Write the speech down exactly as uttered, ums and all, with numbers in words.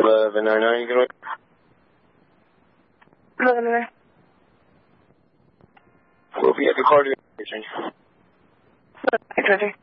eleven nine nine, you can wait. eleven nine nine. We'll be at the car to change. Roger.